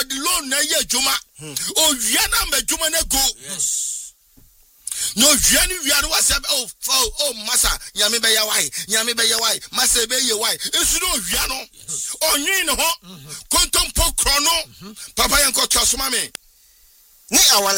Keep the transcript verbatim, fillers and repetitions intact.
the loan na ye juma. Oh, yana me juma ne go. Yes. No, Jenny, we are was oh, oh, oh, Massa, Yami be your wife, Yami be your wife, Massa be your wife. It's no Yano. Oh, you know, Contempo Chrono, Papa and Coach Mame.